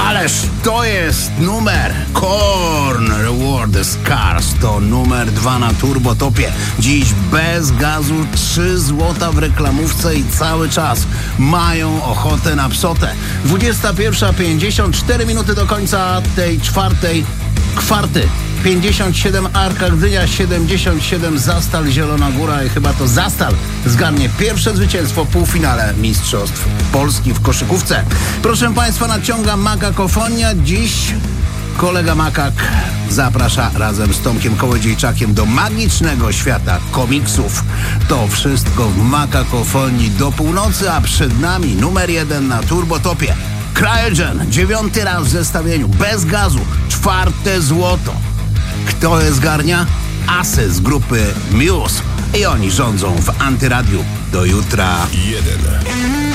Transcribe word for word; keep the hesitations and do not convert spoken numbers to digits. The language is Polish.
Ależ to jest numer Korn Reward Scars. To numer dwa na Turbotopie. Dziś bez gazu trzy złota w reklamówce i cały czas mają ochotę na psotę. dwudziesta pierwsza pięćdziesiąt cztery minuty do końca tej czwartej kwarty. pięćdziesiąt siedem Arka Gdynia, siedemdziesiąt siedem Zastal Zielona Góra i chyba to Zastal zgarnie pierwsze zwycięstwo w półfinale Mistrzostw Polski w koszykówce. Proszę Państwa, nadciąga Makakofonia. Dziś kolega Makak zaprasza razem z Tomkiem Kołodziejczakiem do magicznego świata komiksów. To wszystko w Makakofonii do północy, a przed nami numer jeden na Turbotopie. Cryogen, dziewiąty raz w zestawieniu, bez gazu, czwarte złoto. Kto je zgarnia? Asy z grupy Muse. I oni rządzą w Antyradiu. Do jutra. Jeden.